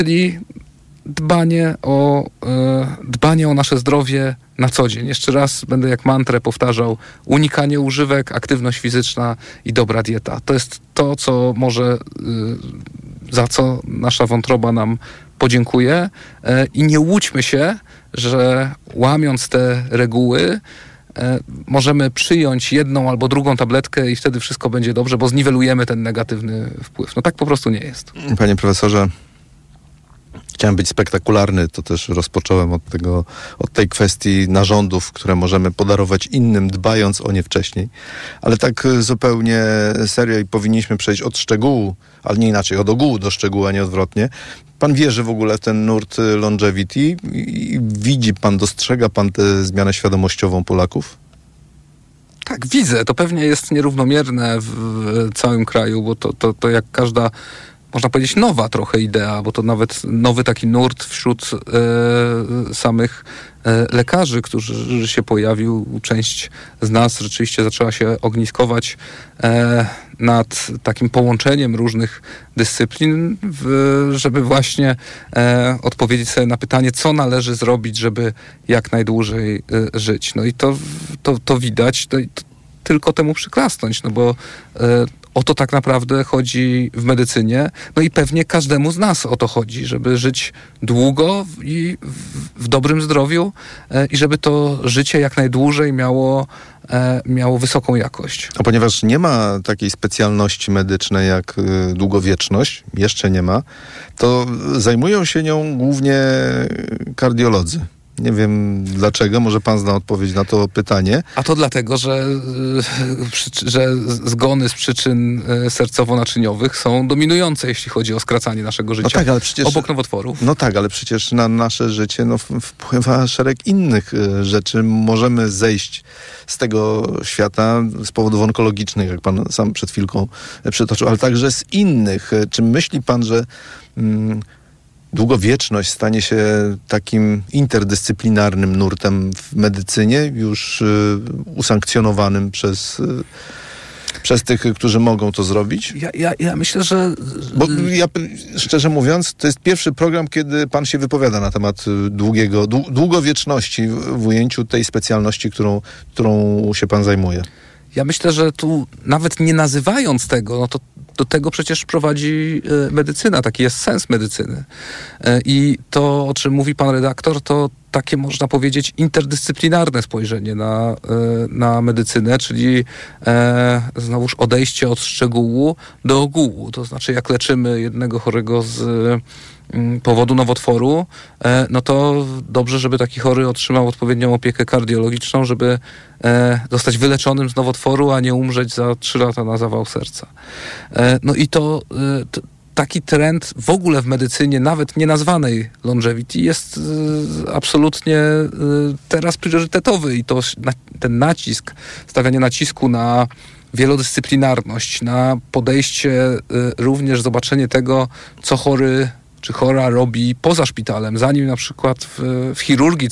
czyli dbanie o nasze zdrowie na co dzień. Jeszcze raz będę jak mantrę powtarzał: unikanie używek, aktywność fizyczna i dobra dieta. To jest to, co może, za co nasza wątroba nam podziękuje. I nie łudźmy się, że łamiąc te reguły możemy przyjąć jedną albo drugą tabletkę i wtedy wszystko będzie dobrze, bo zniwelujemy ten negatywny wpływ. No tak po prostu nie jest. Panie profesorze, chciałem być spektakularny, to też rozpocząłem od tej kwestii narządów, które możemy podarować innym, dbając o nie wcześniej. Ale tak zupełnie serio i powinniśmy przejść od szczegółu, ale nie inaczej, od ogółu do szczegółu, a nie odwrotnie. Pan wierzy w ogóle w ten nurt longevity i widzi pan, dostrzega pan tę zmianę świadomościową Polaków? Tak, widzę. To pewnie jest nierównomierne w całym kraju, bo to jak każda, można powiedzieć, nowa trochę idea, bo to nawet nowy taki nurt wśród samych lekarzy, którzy się pojawił. Część z nas rzeczywiście zaczęła się ogniskować nad takim połączeniem różnych dyscyplin, żeby właśnie odpowiedzieć sobie na pytanie, co należy zrobić, żeby jak najdłużej żyć. No i to widać, to tylko temu przyklasnąć, no bo o to tak naprawdę chodzi w medycynie. No i pewnie każdemu z nas o to chodzi, żeby żyć długo i w dobrym zdrowiu i żeby to życie jak najdłużej miało wysoką jakość. A ponieważ nie ma takiej specjalności medycznej jak długowieczność, jeszcze nie ma, to zajmują się nią głównie kardiolodzy. Nie wiem dlaczego, może pan zna odpowiedź na to pytanie. A to dlatego, że zgony z przyczyn sercowo-naczyniowych są dominujące, jeśli chodzi o skracanie naszego życia. No tak, ale przecież, obok nowotworów. No tak, ale przecież na nasze życie wpływa szereg innych rzeczy. Możemy zejść z tego świata z powodów onkologicznych, jak pan sam przed chwilką przytoczył, ale także z innych. Czy myśli pan, że długowieczność stanie się takim interdyscyplinarnym nurtem w medycynie, już usankcjonowanym przez tych, którzy mogą to zrobić? Ja myślę, że... Bo ja, szczerze mówiąc, to jest pierwszy program, kiedy pan się wypowiada na temat długowieczności w ujęciu tej specjalności, którą się pan zajmuje. Ja myślę, że tu nawet nie nazywając tego, no to do tego przecież prowadzi medycyna, taki jest sens medycyny. I to, o czym mówi pan redaktor, to takie, można powiedzieć, interdyscyplinarne spojrzenie na medycynę, czyli znowuż odejście od szczegółu do ogółu. To znaczy, jak leczymy jednego chorego z powodu nowotworu, no to dobrze, żeby taki chory otrzymał odpowiednią opiekę kardiologiczną, żeby zostać wyleczonym z nowotworu, a nie umrzeć za 3 lata na zawał serca. No i taki trend w ogóle w medycynie, nawet nie nazwanej longevity, jest absolutnie teraz priorytetowy i to ten nacisk, stawianie nacisku na wielodyscyplinarność, na podejście, również zobaczenie tego, co chory czy chora robi poza szpitalem, zanim na przykład w chirurgii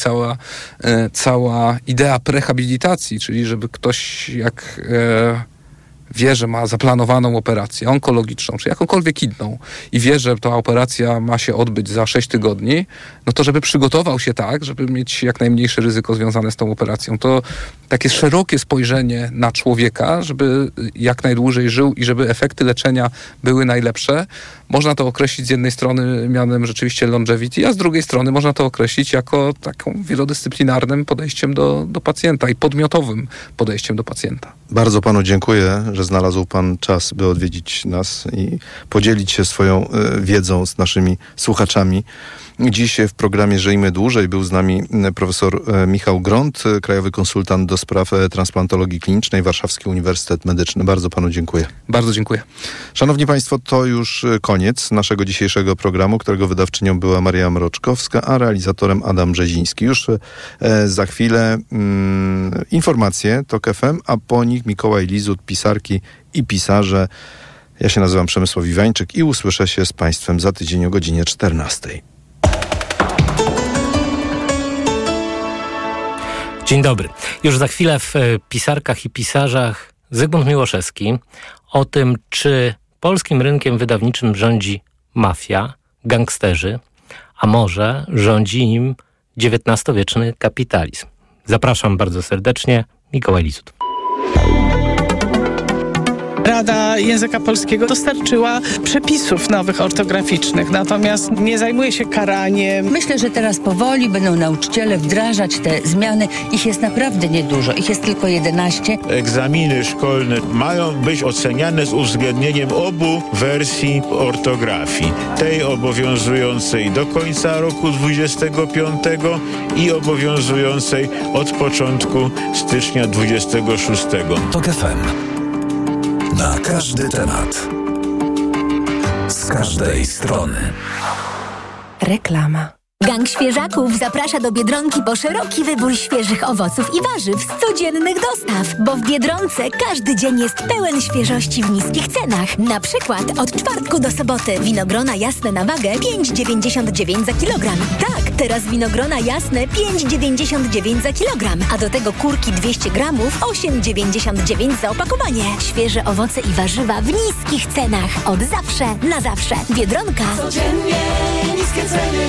cała idea prehabilitacji, czyli żeby ktoś jak wie, że ma zaplanowaną operację onkologiczną, czy jakąkolwiek inną i wie, że ta operacja ma się odbyć za 6 tygodni, no to żeby przygotował się tak, żeby mieć jak najmniejsze ryzyko związane z tą operacją. To takie szerokie spojrzenie na człowieka, żeby jak najdłużej żył i żeby efekty leczenia były najlepsze. Można to określić z jednej strony mianem rzeczywiście longevity, a z drugiej strony można to określić jako taką wielodyscyplinarnym podejściem do pacjenta i podmiotowym podejściem do pacjenta. Bardzo panu dziękuję, że znalazł pan czas, by odwiedzić nas i podzielić się swoją wiedzą z naszymi słuchaczami. Dziś w programie Żyjmy Dłużej był z nami profesor Michał Gront, krajowy konsultant do spraw transplantologii klinicznej, Warszawski Uniwersytet Medyczny. Bardzo panu dziękuję. Bardzo dziękuję. Szanowni państwo, to już koniec naszego dzisiejszego programu, którego wydawczynią była Maria Mroczkowska, a realizatorem Adam Brzeziński. Już za chwilę informacje TOK FM, a po nich Mikołaj Lizut, pisarki i pisarze. Ja się nazywam Przemysław Iwańczyk i usłyszę się z państwem za tydzień o godzinie 14. Dzień dobry. Już za chwilę w Pisarkach i Pisarzach Zygmunt Miłoszewski o tym, czy polskim rynkiem wydawniczym rządzi mafia, gangsterzy, a może rządzi im XIX-wieczny kapitalizm. Zapraszam bardzo serdecznie, Mikołaj Lizut. Rada Języka Polskiego dostarczyła przepisów nowych ortograficznych, natomiast nie zajmuje się karaniem. Myślę, że teraz powoli będą nauczyciele wdrażać te zmiany. Ich jest naprawdę niedużo, ich jest tylko 11. Egzaminy szkolne mają być oceniane z uwzględnieniem obu wersji ortografii. Tej obowiązującej do końca roku 25 i obowiązującej od początku stycznia 26. TOK FM. Na każdy temat. Z każdej strony. Reklama. Gang Świeżaków zaprasza do Biedronki po szeroki wybór świeżych owoców i warzyw z codziennych dostaw. Bo w Biedronce każdy dzień jest pełen świeżości w niskich cenach. Na przykład od czwartku do soboty winogrona jasne na wagę 5,99 za kilogram. Tak, teraz winogrona jasne 5,99 za kilogram. A do tego kurki 200 gramów 8,99 za opakowanie. Świeże owoce i warzywa w niskich cenach. Od zawsze na zawsze. Biedronka. Codziennie niskie ceny.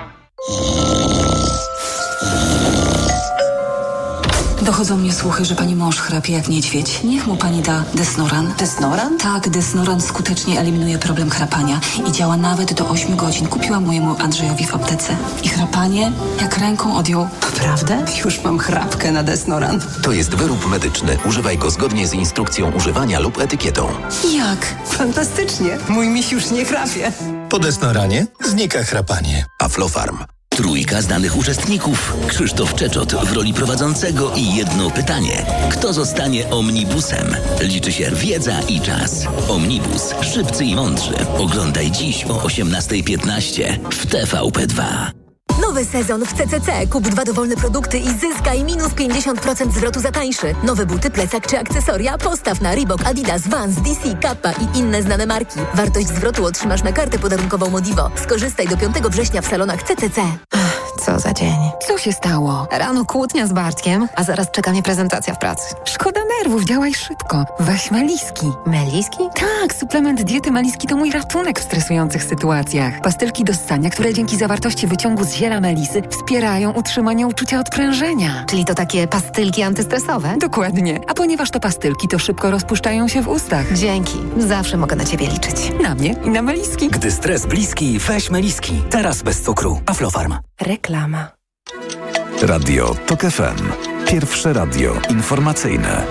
Dochodzą mnie słuchy, że pani mąż chrapie jak niedźwiedź. Niech mu pani da Desnoran. Desnoran? Tak, Desnoran skutecznie eliminuje problem chrapania i działa nawet do 8 godzin. Kupiłam mojemu Andrzejowi w aptece. I chrapanie jak ręką odjął. Naprawdę? Już mam chrapkę na Desnoran. To jest wyrób medyczny. Używaj go zgodnie z instrukcją używania lub etykietą. Jak? Fantastycznie. Mój miś już nie chrapie. Po Desnoranie znika chrapanie. Aflofarm. Trójka znanych uczestników. Krzysztof Czeczot w roli prowadzącego i jedno pytanie. Kto zostanie omnibusem? Liczy się wiedza i czas. Omnibus. Szybcy i mądrzy. Oglądaj dziś o 18:15 w TVP2. Nowy sezon w CCC. Kup 2 dowolne produkty i zyskaj minus 50% zwrotu za tańszy. Nowe buty, plecak czy akcesoria postaw na Reebok, Adidas, Vans, DC, Kappa i inne znane marki. Wartość zwrotu otrzymasz na kartę podarunkową Modivo. Skorzystaj do 5 września w salonach CCC. Co za dzień. Co się stało? Rano kłótnia z Bartkiem, a zaraz czeka mnie prezentacja w pracy. Szkoda nerwów, działaj szybko. Weź Meliski. Meliski? Tak, suplement diety Meliski to mój ratunek w stresujących sytuacjach. Pastylki do ssania, które dzięki zawartości wyciągu z ziela melisy wspierają utrzymanie uczucia odprężenia. Czyli to takie pastylki antystresowe? Dokładnie. A ponieważ to pastylki, to szybko rozpuszczają się w ustach. Dzięki. Zawsze mogę na ciebie liczyć. Na mnie i na Meliski. Gdy stres bliski, weź Meliski. Teraz bez cukru. Aflofarm. Reklama. Radio TOK FM. Pierwsze radio informacyjne.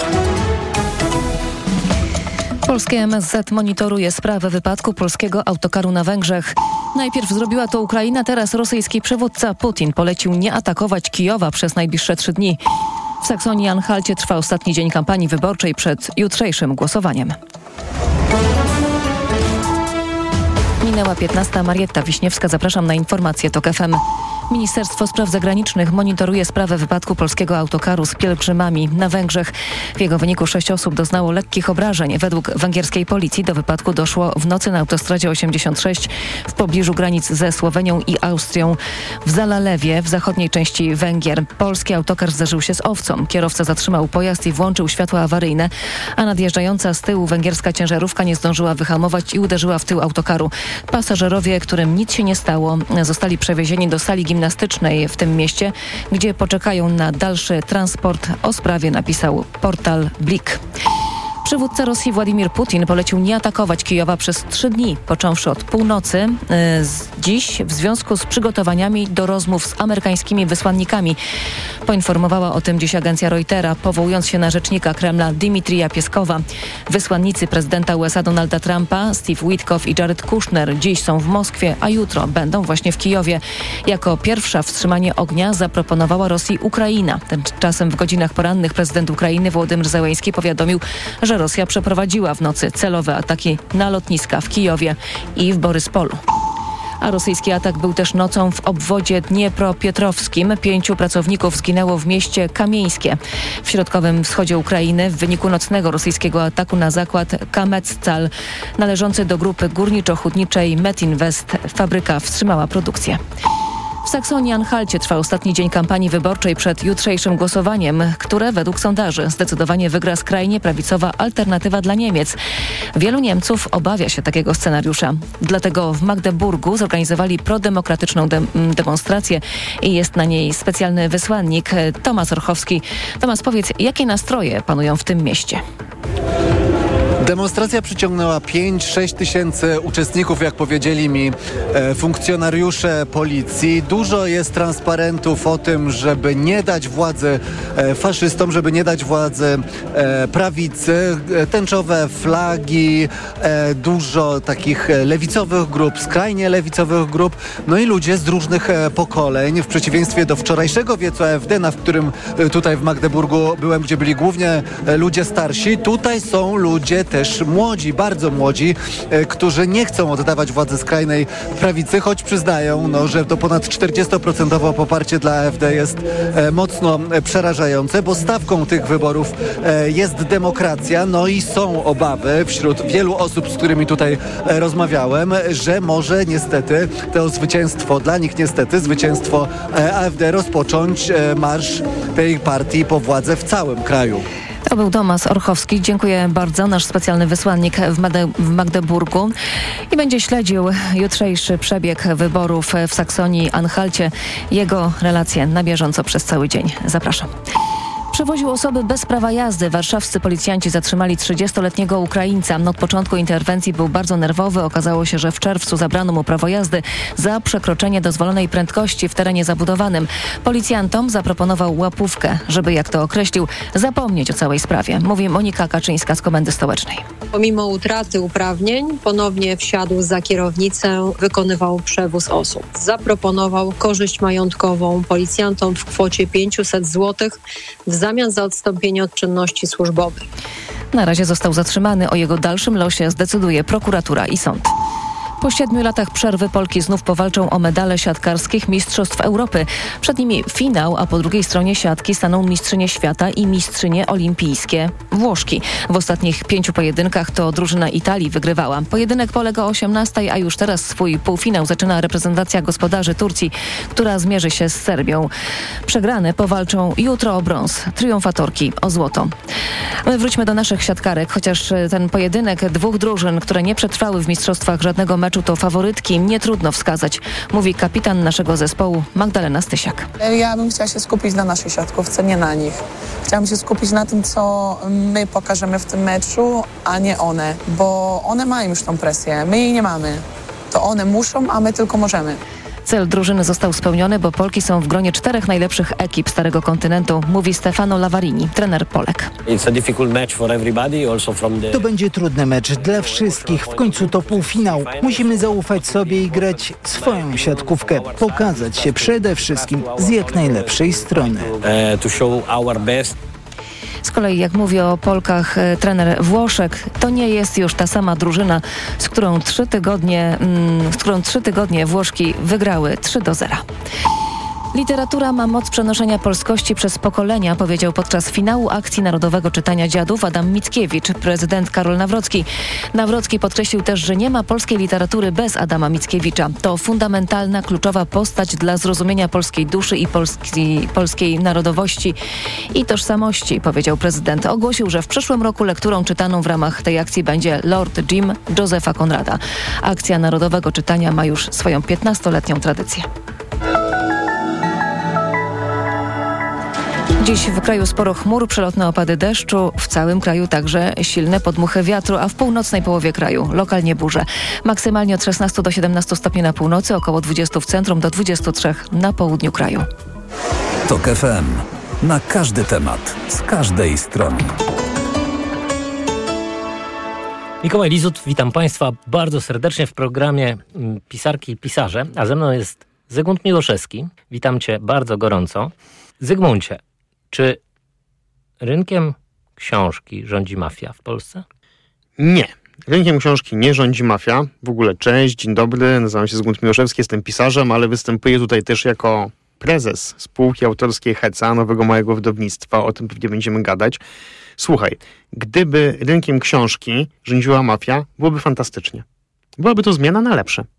Polskie MSZ monitoruje sprawę wypadku polskiego autokaru na Węgrzech. Najpierw zrobiła to Ukraina, teraz rosyjski przywódca Putin polecił nie atakować Kijowa przez najbliższe 3 dni. W Saksonii-Anhalcie trwa ostatni dzień kampanii wyborczej przed jutrzejszym głosowaniem. Minęła 15. Marietta Wiśniewska. Zapraszam na informacje TOK FM. Ministerstwo Spraw Zagranicznych monitoruje sprawę wypadku polskiego autokaru z pielgrzymami na Węgrzech. W jego wyniku 6 osób doznało lekkich obrażeń. Według węgierskiej policji do wypadku doszło w nocy na autostradzie 86 w pobliżu granic ze Słowenią i Austrią w Zalalewie w zachodniej części Węgier. Polski autokar zderzył się z owcą. Kierowca zatrzymał pojazd i włączył światła awaryjne, a nadjeżdżająca z tyłu węgierska ciężarówka nie zdążyła wyhamować i uderzyła w tył autokaru. Pasażerowie, którym nic się nie stało, zostali przewiezieni do sali gimnastycznej w tym mieście, gdzie poczekają na dalszy transport. O sprawie napisał portal Blik. Przywódca Rosji Władimir Putin polecił nie atakować Kijowa przez 3 dni, począwszy od północy dziś w związku z przygotowaniami do rozmów z amerykańskimi wysłannikami. Poinformowała o tym dziś agencja Reutera, powołując się na rzecznika Kremla Dmitrija Pieskowa. Wysłannicy prezydenta USA Donalda Trumpa, Steve Witkoff i Jared Kushner dziś są w Moskwie, a jutro będą właśnie w Kijowie. Jako pierwsza wstrzymanie ognia zaproponowała Rosji Ukraina. Tymczasem w godzinach porannych prezydent Ukrainy Wołodymyr Zełenski powiadomił, że Rosja przeprowadziła w nocy celowe ataki na lotniska w Kijowie i w Boryspolu. A rosyjski atak był też nocą w obwodzie dniepropietrowskim. 5 pracowników zginęło w mieście Kamieńskie w środkowym wschodzie Ukrainy w wyniku nocnego rosyjskiego ataku na zakład Kametscal należący do grupy górniczo-hutniczej Metinvest. Fabryka wstrzymała produkcję. W Saksonii-Anhalcie trwa ostatni dzień kampanii wyborczej przed jutrzejszym głosowaniem, które według sondaży zdecydowanie wygra skrajnie prawicowa Alternatywa dla Niemiec. Wielu Niemców obawia się takiego scenariusza. Dlatego w Magdeburgu zorganizowali prodemokratyczną demonstrację i jest na niej specjalny wysłannik Tomasz Orchowski. Tomasz, powiedz, jakie nastroje panują w tym mieście? Demonstracja przyciągnęła 5-6 tysięcy uczestników, jak powiedzieli mi funkcjonariusze policji. Dużo jest transparentów o tym, żeby nie dać władzy faszystom, żeby nie dać władzy prawicy. Tęczowe flagi, dużo takich lewicowych grup, skrajnie lewicowych grup, no i ludzie z różnych pokoleń. W przeciwieństwie do wczorajszego wiecu AfD, na którym tutaj w Magdeburgu byłem, gdzie byli głównie ludzie starsi, tutaj są ludzie też młodzi, bardzo młodzi, którzy nie chcą oddawać władzy skrajnej prawicy, choć przyznają, że to ponad 40% poparcie dla AfD jest mocno przerażające, bo stawką tych wyborów jest demokracja, no i są obawy wśród wielu osób, z którymi tutaj rozmawiałem, że może niestety to zwycięstwo, dla nich niestety zwycięstwo AfD rozpocząć marsz tej partii po władzę w całym kraju. To był Tomasz Orchowski. Dziękuję bardzo. Nasz specjalny wysłannik w Magdeburgu i będzie śledził jutrzejszy przebieg wyborów w Saksonii-Anhalcie. Jego relacje na bieżąco przez cały dzień. Zapraszam. Przewoził osoby bez prawa jazdy. Warszawscy policjanci zatrzymali 30-letniego Ukraińca. Od początku interwencji był bardzo nerwowy. Okazało się, że w czerwcu zabrano mu prawo jazdy za przekroczenie dozwolonej prędkości w terenie zabudowanym. Policjantom zaproponował łapówkę, żeby, jak to określił, zapomnieć o całej sprawie. Mówi Monika Kaczyńska z Komendy Stołecznej. Pomimo utraty uprawnień ponownie wsiadł za kierownicę, wykonywał przewóz osób. Zaproponował korzyść majątkową policjantom w kwocie 500 zł w zamian za odstąpienie od czynności służbowych. Na razie został zatrzymany. O jego dalszym losie zdecyduje prokuratura i sąd. Po 7 latach przerwy Polki znów powalczą o medale siatkarskich Mistrzostw Europy. Przed nimi finał, a po drugiej stronie siatki staną mistrzynie świata i mistrzynie olimpijskie Włoszki. W ostatnich 5 pojedynkach to drużyna Italii wygrywała. Pojedynek polega o 18, a już teraz swój półfinał zaczyna reprezentacja gospodarzy Turcji, która zmierzy się z Serbią. Przegrane powalczą jutro o brąz, triumfatorki o złoto. My wróćmy do naszych siatkarek, chociaż ten pojedynek dwóch drużyn, które nie przetrwały w mistrzostwach żadnego meczu, to faworytki, nie trudno wskazać, mówi kapitan naszego zespołu Magdalena Stysiak. Ja bym chciała się skupić na naszej siatkówce, nie na nich. Chciałam się skupić na tym, co my pokażemy w tym meczu, a nie one, bo one mają już tą presję, my jej nie mamy. To one muszą, a my tylko możemy. Cel drużyny został spełniony, bo Polki są w gronie 4 najlepszych ekip Starego Kontynentu, mówi Stefano Lavarini, trener Polek. To będzie trudny mecz dla wszystkich. W końcu to półfinał. Musimy zaufać sobie i grać swoją siatkówkę. Pokazać się przede wszystkim z jak najlepszej strony. Z kolei, jak mówi o Polkach trener Włoszek, to nie jest już ta sama drużyna, z którą 3 tygodnie Włoszki wygrały 3-0. Literatura ma moc przenoszenia polskości przez pokolenia, powiedział podczas finału akcji Narodowego Czytania Dziadów Adam Mickiewicz, prezydent Karol Nawrocki. Nawrocki podkreślił też, że nie ma polskiej literatury bez Adama Mickiewicza. To fundamentalna, kluczowa postać dla zrozumienia polskiej duszy i polskiej narodowości i tożsamości, powiedział prezydent. Ogłosił, że w przyszłym roku lekturą czytaną w ramach tej akcji będzie Lord Jim Josepha Conrada. Akcja Narodowego Czytania ma już swoją 15-letnią tradycję. Dziś w kraju sporo chmur, przelotne opady deszczu, w całym kraju także silne podmuchy wiatru, a w północnej połowie kraju lokalnie burze. Maksymalnie od 16 do 17 stopni na północy, około 20 w centrum, do 23 na południu kraju. TOK FM. Na każdy temat, z każdej strony. Mikołaj Lizut, witam Państwa bardzo serdecznie w programie Pisarki i Pisarze, a ze mną jest Zygmunt Miłoszewski. Witam Cię bardzo gorąco. Zygmuncie, czy rynkiem książki rządzi mafia w Polsce? Nie. Rynkiem książki nie rządzi mafia. W ogóle cześć, dzień dobry, nazywam się Zygmunt Miłoszewski, jestem pisarzem, ale występuję tutaj też jako prezes spółki autorskiej Heca, nowego małego wydawnictwa, o tym pewnie będziemy gadać. Słuchaj, gdyby rynkiem książki rządziła mafia, byłoby fantastycznie. Byłaby to zmiana na lepsze.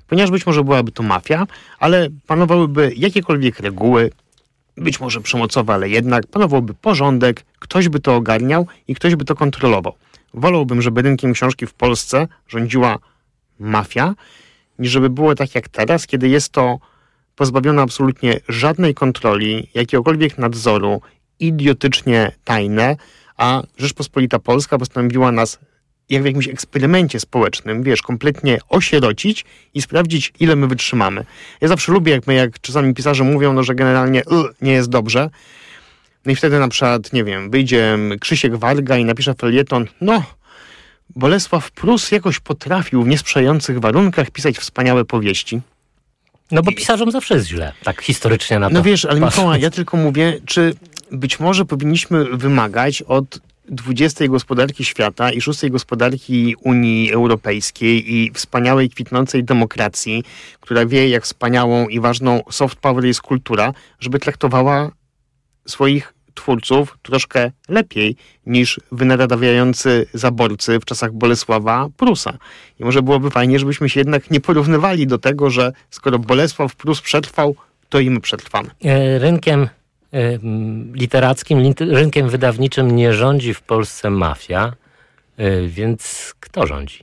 Ponieważ być może byłaby to mafia, ale panowałyby jakiekolwiek reguły, być może przemocowe, ale jednak panowałby porządek, ktoś by to ogarniał i ktoś by to kontrolował. Wolałbym, żeby rynkiem książki w Polsce rządziła mafia, niż żeby było tak jak teraz, kiedy jest to pozbawione absolutnie żadnej kontroli, jakiegokolwiek nadzoru, idiotycznie tajne, a Rzeczpospolita Polska postanowiła nas jak w jakimś eksperymencie społecznym, kompletnie osierocić i sprawdzić, ile my wytrzymamy. Ja zawsze lubię, jak czasami pisarze mówią, że generalnie nie jest dobrze. No i wtedy na przykład, wyjdzie Krzysiek Warga i napisze felieton, Bolesław Prus jakoś potrafił w niesprzyjających warunkach pisać wspaniałe powieści. No bo pisarzom zawsze jest źle, tak historycznie na to. No wiesz, ale Mikołaj, ja tylko mówię, czy być może powinniśmy wymagać od 20. gospodarki świata i 6. gospodarki Unii Europejskiej i wspaniałej, kwitnącej demokracji, która wie, jak wspaniałą i ważną soft power jest kultura, żeby traktowała swoich twórców troszkę lepiej niż wynaradawiający zaborcy w czasach Bolesława Prusa. I może byłoby fajnie, żebyśmy się jednak nie porównywali do tego, że skoro Bolesław Prus przetrwał, to i my przetrwamy. Rynkiem literackim, rynkiem wydawniczym nie rządzi w Polsce mafia, więc kto rządzi?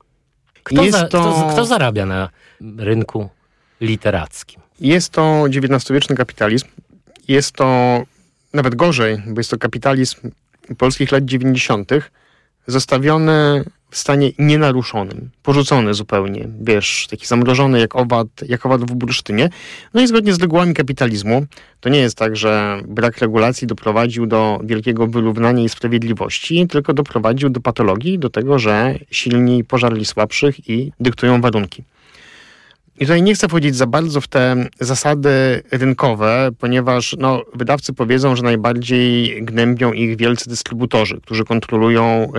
Kto zarabia na rynku literackim? Jest to XIX-wieczny kapitalizm. Jest to nawet gorzej, bo jest to kapitalizm polskich lat 90. zostawiony w stanie nienaruszonym, porzucony zupełnie, taki zamrożony jak owad w bursztynie. No i zgodnie z regułami kapitalizmu, to nie jest tak, że brak regulacji doprowadził do wielkiego wyrównania i sprawiedliwości, tylko doprowadził do patologii, do tego, że silni pożarli słabszych i dyktują warunki. I tutaj nie chcę wchodzić za bardzo w te zasady rynkowe, ponieważ wydawcy powiedzą, że najbardziej gnębią ich wielcy dystrybutorzy, którzy kontrolują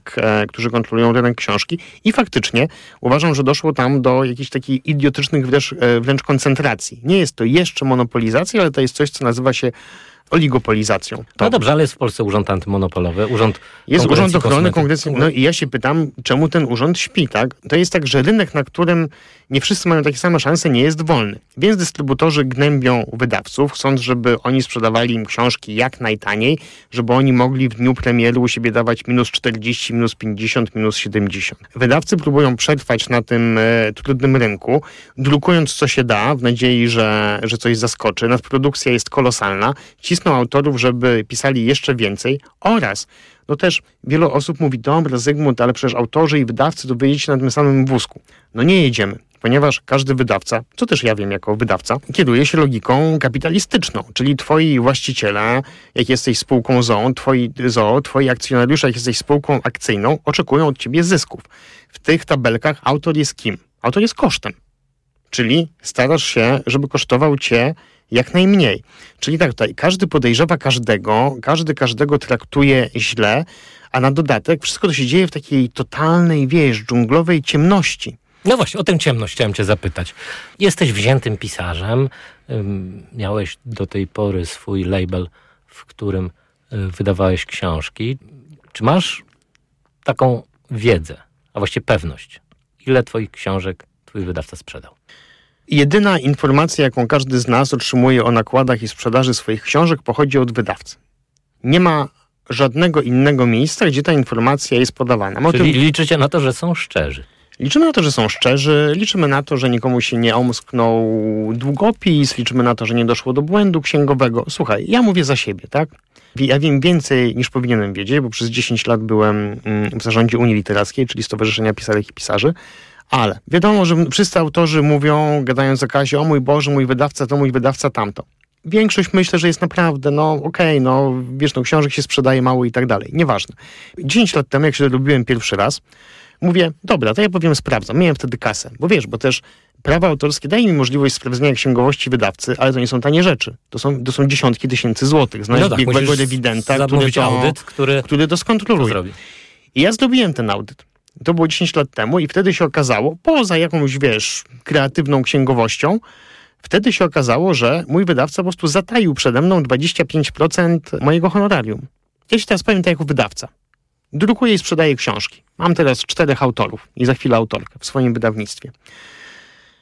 rynek książki. I faktycznie uważam, że doszło tam do jakichś takich idiotycznych wręcz koncentracji. Nie jest to jeszcze monopolizacja, ale to jest coś, co nazywa się oligopolizacją. No dobrze, ale jest w Polsce urząd antymonopolowy, jest urząd ochrony konkurencji. No i ja się pytam, czemu ten urząd śpi, tak? To jest tak, że rynek, na którym nie wszyscy mają takie same szanse, nie jest wolny. Więc dystrybutorzy gnębią wydawców, chcąc, żeby oni sprzedawali im książki jak najtaniej, żeby oni mogli w dniu premiery u siebie dawać -40, -50, -70. Wydawcy próbują przetrwać na tym trudnym rynku, drukując co się da, w nadziei, że coś zaskoczy. Nadprodukcja jest kolosalna. Cisną autorów, żeby pisali jeszcze więcej oraz też wielu osób mówi, dobra Zygmunt, ale przecież autorzy i wydawcy to wyjedziecie na tym samym wózku. Nie jedziemy, ponieważ każdy wydawca, co też ja wiem jako wydawca, kieruje się logiką kapitalistyczną, czyli twoi właściciele, jak jesteś spółką twoi akcjonariusze, jak jesteś spółką akcyjną, oczekują od ciebie zysków. W tych tabelkach autor jest kim? Autor jest kosztem. Czyli starasz się, żeby kosztował cię jak najmniej. Czyli tak, tutaj każdy podejrzewa każdego traktuje źle, a na dodatek wszystko to się dzieje w takiej totalnej, dżunglowej ciemności. No właśnie, o tę ciemność chciałem cię zapytać. Jesteś wziętym pisarzem, miałeś do tej pory swój label, w którym wydawałeś książki. Czy masz taką wiedzę, a właściwie pewność, ile twoich książek twój wydawca sprzedał? Jedyna informacja, jaką każdy z nas otrzymuje o nakładach i sprzedaży swoich książek, pochodzi od wydawcy. Nie ma żadnego innego miejsca, gdzie ta informacja jest podawana. Czyli liczycie na to, że są szczerzy? Liczymy na to, że są szczerzy, liczymy na to, że nikomu się nie omsknął długopis, liczymy na to, że nie doszło do błędu księgowego. Słuchaj, ja mówię za siebie, tak? Ja wiem więcej niż powinienem wiedzieć, bo przez 10 lat byłem w zarządzie Unii Literackiej, czyli Stowarzyszenia Pisarek i Pisarzy. Ale wiadomo, że wszyscy autorzy mówią, gadając o kasie, o mój Boże, mój wydawca to, mój wydawca tamto. Większość myślę, że jest naprawdę, książek się sprzedaje mało i tak dalej. Nieważne. 10 lat temu, jak się dorobiłem pierwszy raz, mówię, dobra, to ja sprawdzam. Miałem wtedy kasę, bo też prawa autorskie daje mi możliwość sprawdzenia księgowości wydawcy, ale to nie są tanie rzeczy. To są dziesiątki tysięcy złotych. Znaleźć biegłego rewidenta, który to skontroluje. I ja zrobiłem ten audyt. To było 10 lat temu i wtedy się okazało, poza jakąś, kreatywną księgowością, wtedy się okazało, że mój wydawca po prostu zataił przede mną 25% mojego honorarium. Ja się teraz powiem tak jako wydawca. Drukuję i sprzedaję książki. Mam teraz 4 autorów i za chwilę autorkę w swoim wydawnictwie.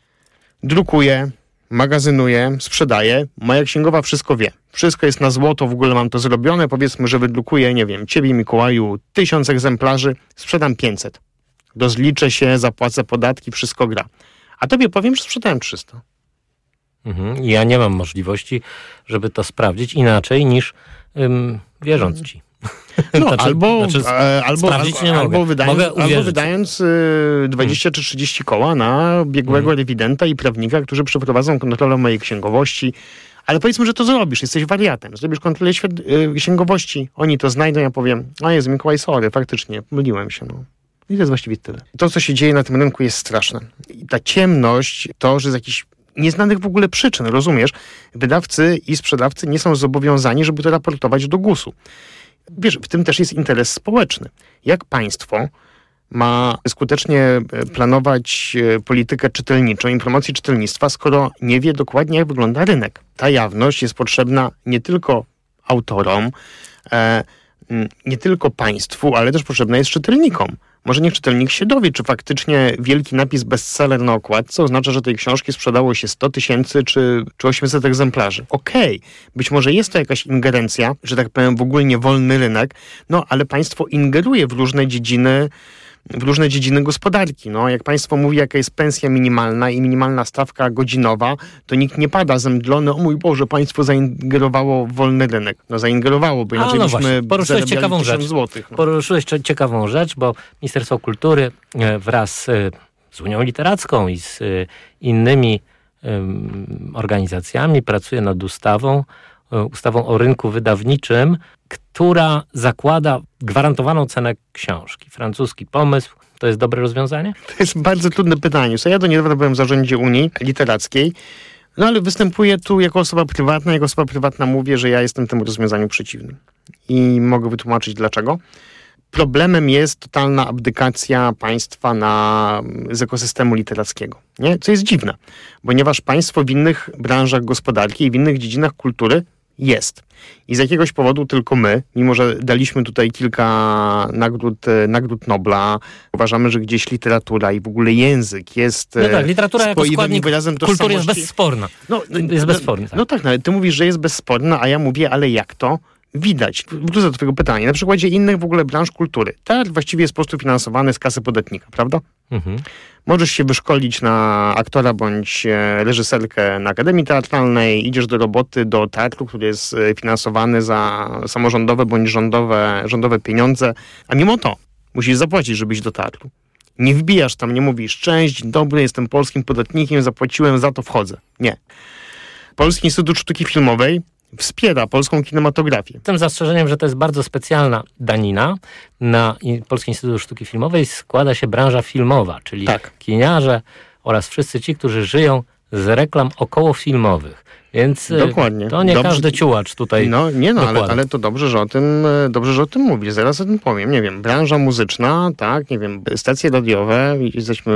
drukuje, magazynuje, sprzedaje. Moja księgowa wszystko wie. Wszystko jest na złoto, w ogóle mam to zrobione. Powiedzmy, że wydrukuję, nie wiem, ciebie, Mikołaju, 1000 egzemplarzy, sprzedam 500. Rozliczę się, zapłacę podatki, wszystko gra. A tobie powiem, że sprzedałem 300. Ja nie mam możliwości, żeby to sprawdzić inaczej niż wierząc ci. No, albo sprawdzić nie mogę. Albo wydając 20 czy 30 koła na biegłego rewidenta i prawnika, którzy przeprowadzą kontrolę mojej księgowości. Ale powiedzmy, że to zrobisz, jesteś wariatem. Zrobisz kontrolę księgowości, oni to znajdą, ja powiem, a Jezu, Mikołaj, sorry, faktycznie, pomyliłem się. No. I to jest właściwie tyle. To, co się dzieje na tym rynku, jest straszne. I ta ciemność, to, że z jakichś nieznanych w ogóle przyczyn, rozumiesz, wydawcy i sprzedawcy nie są zobowiązani, żeby to raportować do GUS-u. Wiesz, w tym też jest interes społeczny. Jak państwo ma skutecznie planować politykę czytelniczą i promocję czytelnictwa, skoro nie wie dokładnie, jak wygląda rynek? Ta jawność jest potrzebna nie tylko autorom, nie tylko państwu, ale też potrzebna jest czytelnikom. Może niech czytelnik się dowie, czy faktycznie wielki napis bestseller na okładce oznacza, że tej książki sprzedało się 100 000 czy 800 egzemplarzy. Okej, być może jest to jakaś ingerencja, że tak powiem, w ogóle wolny rynek, no ale państwo ingeruje w różne dziedziny gospodarki. No, jak państwo mówi, jaka jest pensja minimalna i minimalna stawka godzinowa, to nikt nie pada zemdlony, o mój Boże, państwo zaingerowało w wolny rynek. No zaingerowało, bo inaczej byśmy poruszyłeś ciekawą rzecz. Złotych. No. Poruszyłeś ciekawą rzecz, bo Ministerstwo Kultury wraz z Unią Literacką i z innymi organizacjami pracuje nad ustawą o rynku wydawniczym, która zakłada gwarantowaną cenę książki. Francuski pomysł. To jest dobre rozwiązanie? To jest bardzo trudne pytanie. Ja do niedawna byłem w zarządzie Unii Literackiej, no ale występuję tu jako osoba prywatna. Jako osoba prywatna mówię, że ja jestem temu rozwiązaniu przeciwny. I mogę wytłumaczyć dlaczego. Problemem jest totalna abdykacja państwa z ekosystemu literackiego. Nie? Co jest dziwne, ponieważ państwo w innych branżach gospodarki i w innych dziedzinach kultury jest. I z jakiegoś powodu tylko my, mimo że daliśmy tutaj kilka nagród Nobla, uważamy, że gdzieś literatura i w ogóle język jest no tak, literatura jako składnik kultury jest bezsporna. Jest bezsporna. Tak. No tak, no, ty mówisz, że jest bezsporna, a ja mówię, ale jak to widać? Wrócę do twojego pytania. Na przykładzie innych w ogóle branż kultury. Teatr właściwie jest po prostu finansowany z kasy podatnika, prawda? Możesz się wyszkolić na aktora bądź reżyserkę na Akademii Teatralnej, idziesz do roboty, do teatru, który jest finansowany za samorządowe bądź rządowe pieniądze, a mimo to musisz zapłacić, żeby iść do teatru. Nie wbijasz tam, nie mówisz, cześć, dzień dobry, jestem polskim podatnikiem, zapłaciłem, za to wchodzę. Nie. Polski Instytut Sztuki Filmowej wspiera polską kinematografię. Z tym zastrzeżeniem, że to jest bardzo specjalna danina. Na Polski Instytut Sztuki Filmowej składa się branża filmowa, czyli kiniarze oraz wszyscy ci, którzy żyją z reklam okołofilmowych. Więc dokładnie. To nie każdy ciułacz tutaj. No nie, no ale to dobrze, że o tym mówisz. Zaraz o tym powiem. Nie wiem, branża muzyczna, tak, nie wiem, stacje radiowe, jesteśmy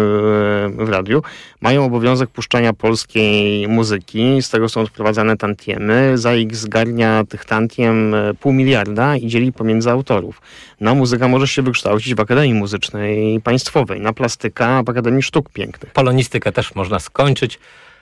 w radiu, mają obowiązek puszczania polskiej muzyki, z tego są odprowadzane tantiemy, ZAIK zgarnia tych tantiem 500 miliarda i dzieli pomiędzy autorów. Na muzyka może się wykształcić w Akademii Muzycznej Państwowej, na plastyka w Akademii Sztuk Pięknych. Polonistykę też można skończyć.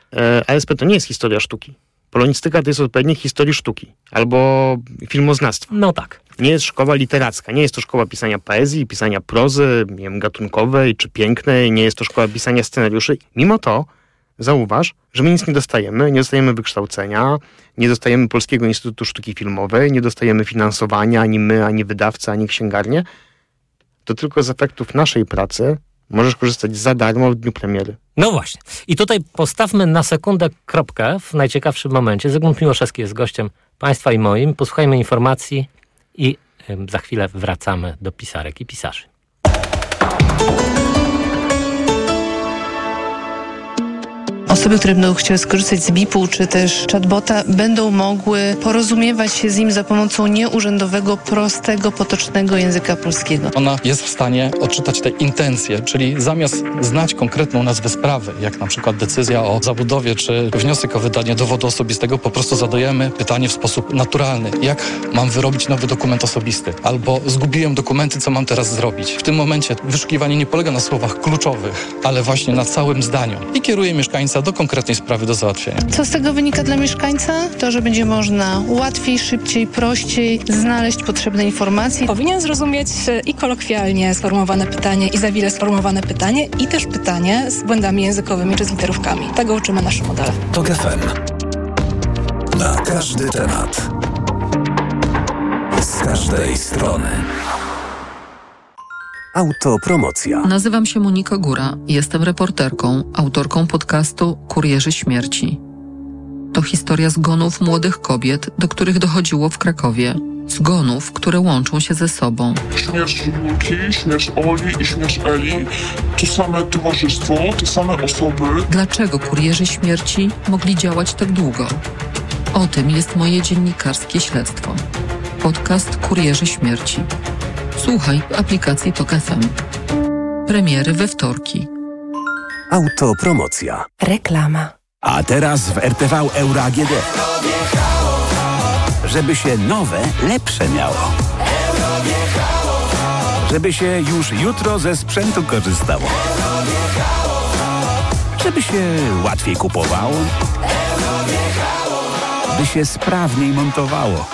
ASP to nie jest historia sztuki. Polonistyka to jest odpowiednik historii sztuki albo filmoznawstwa. No tak. Nie jest szkoła literacka, nie jest to szkoła pisania poezji, pisania prozy, nie wiem, gatunkowej czy pięknej, nie jest to szkoła pisania scenariuszy. Mimo to zauważ, że my nic nie dostajemy wykształcenia, nie dostajemy Polskiego Instytutu Sztuki Filmowej, nie dostajemy finansowania, ani my, ani wydawcy, ani księgarnie. To tylko z efektów naszej pracy możesz korzystać za darmo w dniu premiery. No właśnie. I tutaj postawmy na sekundę kropkę w najciekawszym momencie. Zygmunt Miłoszewski jest gościem państwa i moim. Posłuchajmy informacji i za chwilę wracamy do pisarek i pisarzy. Osoby, które będą chciały skorzystać z BIP-u czy też chatbota, będą mogły porozumiewać się z nim za pomocą nieurzędowego, prostego, potocznego języka polskiego. Ona jest w stanie odczytać te intencje, czyli zamiast znać konkretną nazwę sprawy, jak na przykład decyzja o zabudowie czy wniosek o wydanie dowodu osobistego, po prostu zadajemy pytanie w sposób naturalny. Jak mam wyrobić nowy dokument osobisty? Albo zgubiłem dokumenty, co mam teraz zrobić? W tym momencie wyszukiwanie nie polega na słowach kluczowych, ale właśnie na całym zdaniu. I kieruje mieszkańca klienta do konkretnej sprawy do załatwienia. Co z tego wynika dla mieszkańca? To, że będzie można łatwiej, szybciej, prościej znaleźć potrzebne informacje. Powinien zrozumieć i kolokwialnie sformułowane pytanie, i za wiele sformułowane pytanie, i też pytanie z błędami językowymi czy z literówkami. Tego uczymy nasze modele. TOK FM. Na każdy temat. Z każdej strony. Autopromocja. Nazywam się Monika Góra. Jestem reporterką, autorką podcastu Kurierzy Śmierci. To historia zgonów młodych kobiet, do których dochodziło w Krakowie. Zgonów, które łączą się ze sobą. Śmierć Julki, śmierć Oli i śmierć Eli to same towarzystwo, te same osoby. Dlaczego kurierzy śmierci mogli działać tak długo? O tym jest moje dziennikarskie śledztwo. Podcast Kurierzy Śmierci. Słuchaj w aplikacji TOK FM. Premiery we wtorki. Autopromocja. Reklama. A teraz w RTV Euro AGD. Żeby się nowe, lepsze miało. Żeby się już jutro ze sprzętu korzystało. Żeby się łatwiej kupowało. By się sprawniej montowało.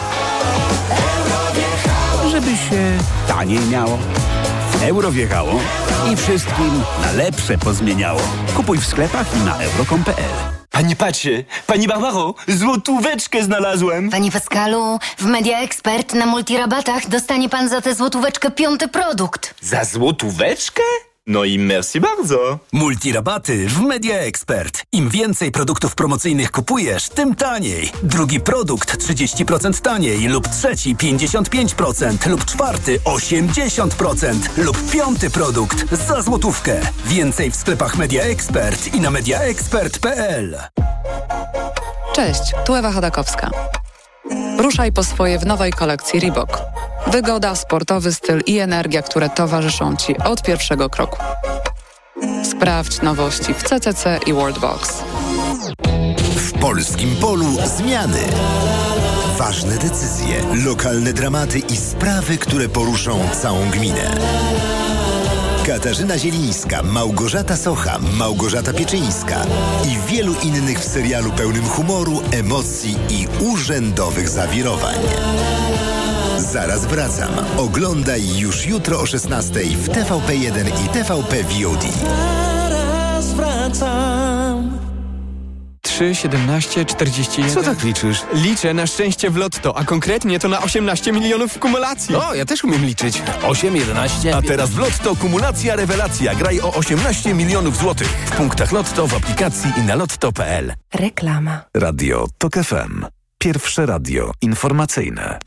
Żeby się taniej miało. Euro wjechało i wszystkim na lepsze pozmieniało. Kupuj w sklepach i na euro.com.pl. Pani Pacie, pani Barbaro, złotóweczkę znalazłem. Panie Pascalu, w Media Expert na multirabatach dostanie pan za tę złotóweczkę 5. produkt. Za złotóweczkę? No i merci bardzo. Multirabaty w Media Expert. Im więcej produktów promocyjnych kupujesz, tym taniej. Drugi produkt 30% taniej lub trzeci 55% lub czwarty 80% lub piąty produkt za złotówkę. Więcej w sklepach Media Expert i na mediaexpert.pl. Cześć, tu Ewa Chodakowska. Ruszaj po swoje w nowej kolekcji Reebok. Wygoda, sportowy styl i energia, które towarzyszą Ci od pierwszego kroku. Sprawdź nowości w CCC i Worldbox. W polskim polu zmiany. Ważne decyzje, lokalne dramaty i sprawy, które poruszą całą gminę. Katarzyna Zielińska, Małgorzata Socha, Małgorzata Pieczyńska i wielu innych w serialu pełnym humoru, emocji i urzędowych zawirowań. Zaraz wracam. Oglądaj już jutro o 16:00 w TVP1 i TVP VOD. Zaraz wracam. 3, 17, 41. Co tak liczysz? Liczę na szczęście w lotto, a konkretnie to na 18 milionów w kumulacji. O, ja też umiem liczyć. 8, 11. A teraz w Lotto kumulacja rewelacja. Graj o 18 milionów złotych. W punktach Lotto, w aplikacji i na lotto.pl. Reklama. Radio TOK FM. Pierwsze radio informacyjne.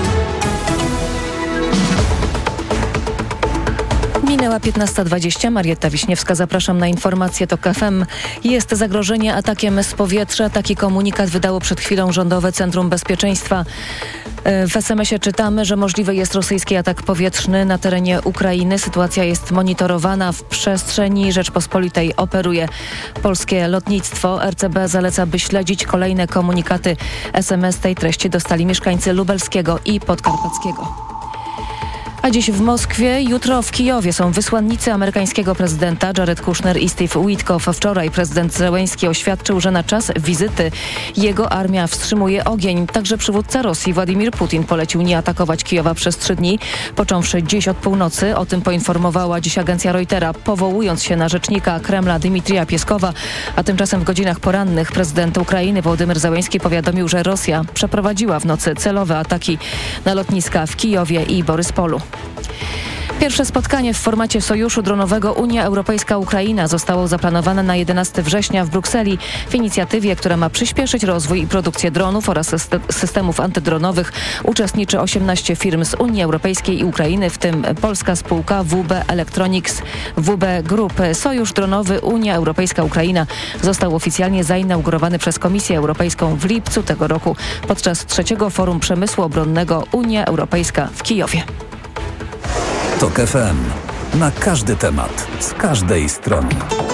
Minęła 15:20. Marietta Wiśniewska, zapraszam na informacje TOK FM. Jest zagrożenie atakiem z powietrza. Taki komunikat wydało przed chwilą Rządowe Centrum Bezpieczeństwa. W SMS-ie czytamy, że możliwy jest rosyjski atak powietrzny na terenie Ukrainy. Sytuacja jest monitorowana. W przestrzeni Rzeczpospolitej operuje polskie lotnictwo. RCB zaleca, by śledzić kolejne komunikaty. SMS tej treści dostali mieszkańcy Lubelskiego i Podkarpackiego. A dziś w Moskwie, jutro w Kijowie są wysłannicy amerykańskiego prezydenta Jared Kushner i Steve Witkoff. Wczoraj prezydent Zełenski oświadczył, że na czas wizyty jego armia wstrzymuje ogień. Także przywódca Rosji Władimir Putin polecił nie atakować Kijowa przez 3 dni, począwszy dziś od północy. O tym poinformowała dziś agencja Reutera, powołując się na rzecznika Kremla Dmitrija Pieskowa. A tymczasem w godzinach porannych prezydent Ukrainy Wołodymyr Zełenski powiadomił, że Rosja przeprowadziła w nocy celowe ataki na lotniska w Kijowie i Boryspolu. Pierwsze spotkanie w formacie sojuszu dronowego Unia Europejska-Ukraina zostało zaplanowane na 11 września w Brukseli. W inicjatywie, która ma przyspieszyć rozwój i produkcję dronów oraz systemów antydronowych, uczestniczy 18 firm z Unii Europejskiej i Ukrainy, w tym polska spółka WB Electronics, WB Group. Sojusz dronowy Unia Europejska-Ukraina został oficjalnie zainaugurowany przez Komisję Europejską w lipcu tego roku podczas 3. Forum Przemysłu Obronnego Unia Europejska w Kijowie. TOK FM. Na każdy temat, z każdej strony.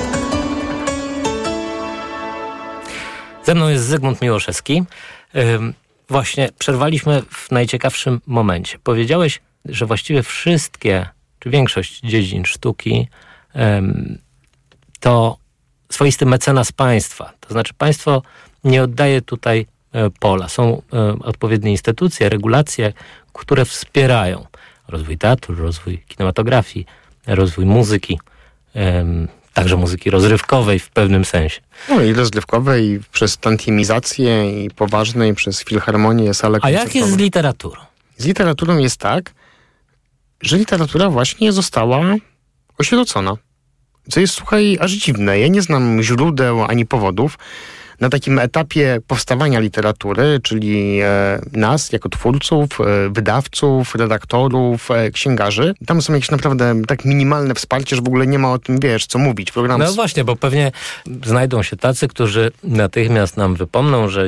Ze mną jest Zygmunt Miłoszewski. Właśnie przerwaliśmy w najciekawszym momencie. Powiedziałeś, że właściwie wszystkie, czy większość dziedzin sztuki to swoisty mecenas państwa. To znaczy państwo nie oddaje tutaj pola. Są odpowiednie instytucje, regulacje, które wspierają rozwój teatru, rozwój kinematografii, rozwój muzyki, także muzyki rozrywkowej w pewnym sensie. No i rozrywkowej, i przez tantiemizację, i poważnej, przez filharmonię, salę koncertową. A jak jest z literaturą? Z literaturą jest tak, że literatura właśnie została osierocona. Co jest, słuchaj, aż dziwne. Ja nie znam źródeł ani powodów. Na takim etapie powstawania literatury, czyli nas jako twórców, wydawców, redaktorów, księgarzy, tam są jakieś naprawdę tak minimalne wsparcie, że w ogóle nie ma o tym, co mówić. No właśnie, bo pewnie znajdą się tacy, którzy natychmiast nam wypomną, że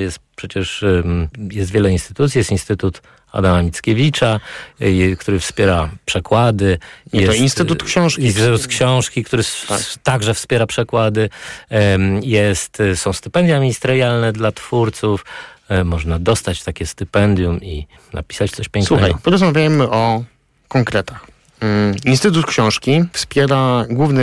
jest wiele instytucji, jest Instytut Adama Mickiewicza, który wspiera przekłady. To Instytut Książki. Instytut Książki, który także wspiera przekłady. Są stypendia ministerialne dla twórców. Można dostać takie stypendium i napisać coś pięknego. Słuchaj, porozmawiajmy o konkretach. Instytut Książki wspiera, główny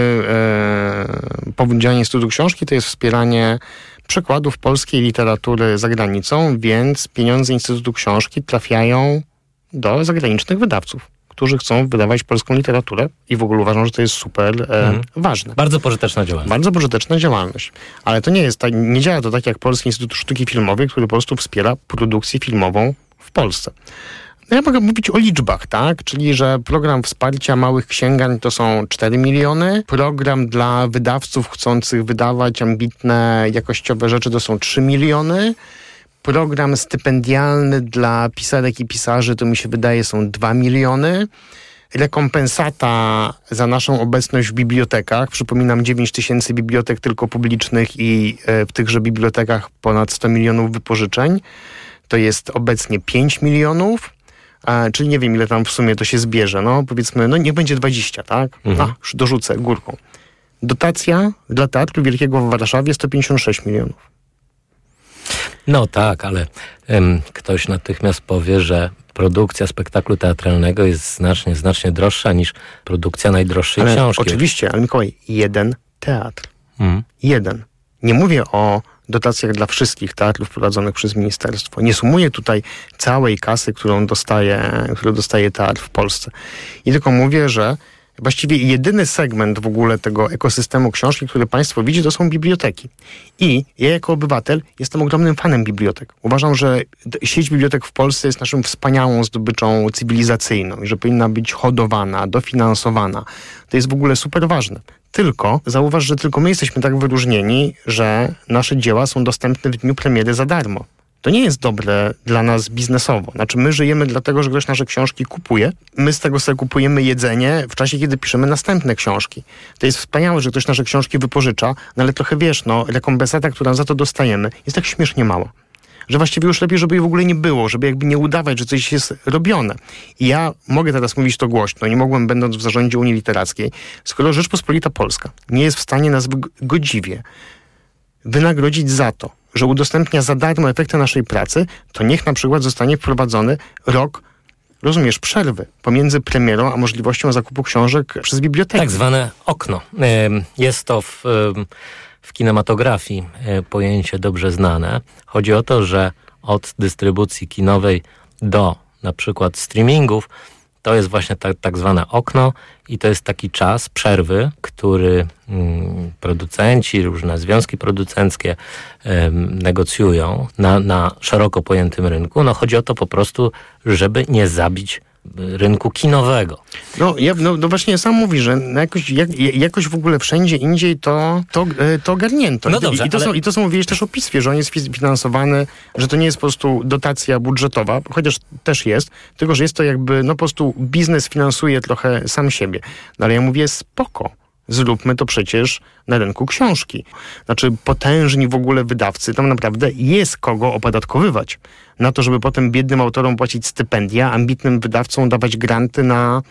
powód działania Instytutu Książki to jest wspieranie przekładów polskiej literatury za granicą, więc pieniądze Instytutu Książki trafiają do zagranicznych wydawców, którzy chcą wydawać polską literaturę i w ogóle uważam, że to jest super ważne. Bardzo pożyteczna działalność. Bardzo pożyteczna działalność. Ale to nie działa to tak jak Polski Instytut Sztuki Filmowej, który po prostu wspiera produkcję filmową w Polsce. No ja mogę mówić o liczbach, tak? Czyli, że program wsparcia małych księgarni to są 4 miliony. Program dla wydawców chcących wydawać ambitne, jakościowe rzeczy to są 3 miliony. Program stypendialny dla pisarek i pisarzy to mi się wydaje są 2 miliony. Rekompensata za naszą obecność w bibliotekach. Przypominam, 9 000 bibliotek tylko publicznych i w tychże bibliotekach ponad 100 milionów wypożyczeń. To jest obecnie 5 milionów. Czyli nie wiem, ile tam w sumie to się zbierze. No powiedzmy, niech będzie 20, tak? Już dorzucę górką. Dotacja dla Teatru Wielkiego w Warszawie 156 milionów. No tak, ale ktoś natychmiast powie, że produkcja spektaklu teatralnego jest znacznie droższa niż produkcja najdroższej książki. Oczywiście, ale Mikołaj, jeden teatr. Jeden. Nie mówię o dotacjach dla wszystkich teatrów prowadzonych przez ministerstwo. Nie sumuję tutaj całej kasy, którą dostaje teatr w Polsce. I tylko mówię, że właściwie jedyny segment w ogóle tego ekosystemu książki, który państwo widzi, to są biblioteki. I ja jako obywatel jestem ogromnym fanem bibliotek. Uważam, że sieć bibliotek w Polsce jest naszą wspaniałą zdobyczą cywilizacyjną i że powinna być hodowana, dofinansowana. To jest w ogóle super ważne. Tylko, zauważ, że tylko my jesteśmy tak wyróżnieni, że nasze dzieła są dostępne w dniu premiery za darmo. To nie jest dobre dla nas biznesowo. Znaczy my żyjemy dlatego, że ktoś nasze książki kupuje. My z tego sobie kupujemy jedzenie w czasie, kiedy piszemy następne książki. To jest wspaniałe, że ktoś nasze książki wypożycza, no ale trochę rekompensata, którą za to dostajemy, jest tak śmiesznie mała. Że właściwie już lepiej, żeby jej w ogóle nie było, żeby jakby nie udawać, że coś jest robione. I ja mogę teraz mówić to głośno, nie mogłem, będąc w zarządzie Unii Literackiej, skoro Rzeczpospolita Polska nie jest w stanie nas godziwie wynagrodzić za to, że udostępnia za darmo efekty naszej pracy, to niech na przykład zostanie wprowadzony rok, rozumiesz, przerwy pomiędzy premierą a możliwością zakupu książek przez biblioteki. Tak zwane okno. Jest to w kinematografii pojęcie dobrze znane. Chodzi o to, że od dystrybucji kinowej do na przykład streamingów to jest właśnie tak zwane okno i to jest taki czas przerwy, który producenci, różne związki producenckie negocjują na szeroko pojętym rynku. No chodzi o to po prostu, żeby nie zabić rynku kinowego. No właśnie sam mówi, że jakoś w ogóle wszędzie indziej to ogarnięto. No dobrze, I to co mówiłeś też o PISF-ie, że on jest finansowany, że to nie jest po prostu dotacja budżetowa, chociaż też jest, tylko że jest to jakby, po prostu biznes finansuje trochę sam siebie. No ale ja mówię, spoko. Zróbmy to przecież na rynku książki. Znaczy potężni w ogóle wydawcy, tam naprawdę jest kogo opodatkowywać. Na to, żeby potem biednym autorom płacić stypendia, ambitnym wydawcom dawać granty na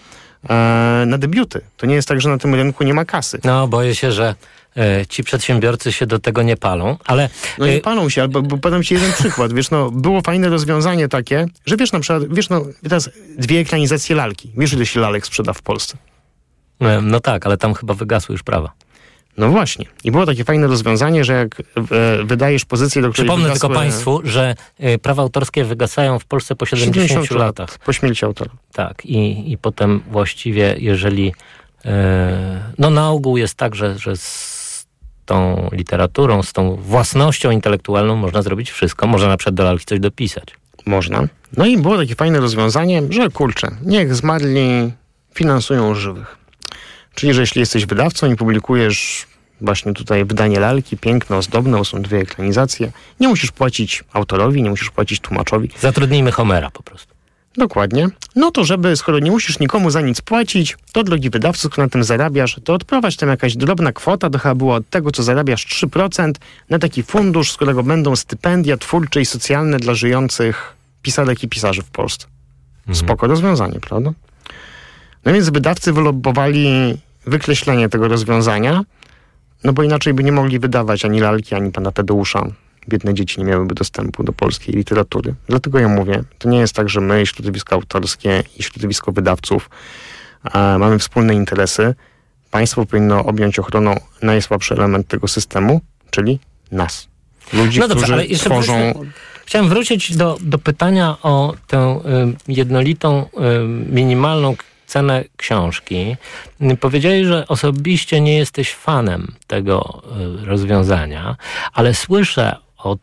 debiuty. To nie jest tak, że na tym rynku nie ma kasy. No, boję się, że ci przedsiębiorcy się do tego nie palą, ale... No nie palą się, bo podam ci jeden przykład. Było fajne rozwiązanie takie, że na przykład, teraz 2 ekranizacje lalki. Wiesz, ile się lalek sprzeda w Polsce? No tak, ale tam chyba wygasły już prawa. No właśnie. I było takie fajne rozwiązanie, że jak wydajesz pozycję, do której Przypomnę tylko Państwu, że prawa autorskie wygasają w Polsce po 70 latach. Po śmierci autora. Tak. I potem właściwie, jeżeli... na ogół jest tak, że z tą literaturą, z tą własnością intelektualną można zrobić wszystko. Można na przykład do lalki coś dopisać. Można. No i było takie fajne rozwiązanie, że niech zmarli finansują żywych. Czyli, że jeśli jesteś wydawcą i publikujesz właśnie tutaj wydanie lalki, piękne, ozdobne, są 2 ekranizacje, nie musisz płacić autorowi, nie musisz płacić tłumaczowi. Zatrudnijmy Homera po prostu. Dokładnie. No to skoro nie musisz nikomu za nic płacić, to drogi wydawcy, skoro na tym zarabiasz, to odprowadź tam jakaś drobna kwota, to chyba było od tego, co zarabiasz 3%, na taki fundusz, z którego będą stypendia twórcze i socjalne dla żyjących pisarek i pisarzy w Polsce. Spoko rozwiązanie, prawda? No więc wydawcy wylobbowali wykreślenie tego rozwiązania, no bo inaczej by nie mogli wydawać ani lalki, ani pana Tadeusza. Biedne dzieci nie miałyby dostępu do polskiej literatury. Dlatego ja mówię, to nie jest tak, że my, środowisko autorskie i środowisko wydawców mamy wspólne interesy. Państwo powinno objąć ochroną najsłabszy element tego systemu, czyli nas. Ludzi, którzy ale jeszcze tworzą... Chciałem wrócić do pytania o tę jednolitą, minimalną cenę książki. Powiedziałeś, że osobiście nie jesteś fanem tego rozwiązania, ale słyszę